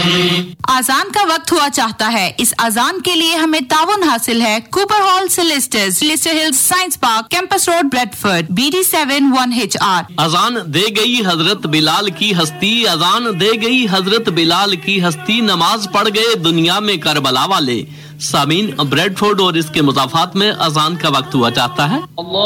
आजान का वक्त हुआ चाहता है। इस आजान के लिए हमें ताउन हासिल है कूपर हॉल सिलिस्टर्स, लिस्टर हिल science park, campus road, Bradford, BD7 1HR। अजान दे गई हजरत बिलाल की हस्ती, अजान दे गई हजरत बिलाल की हस्ती, नमाज पढ़ गए दुनिया में करबला वाले। सामीन, ब्रेडफोर्ड और इसके मुजाफात में अजान का वक्त हुआ चाहता है।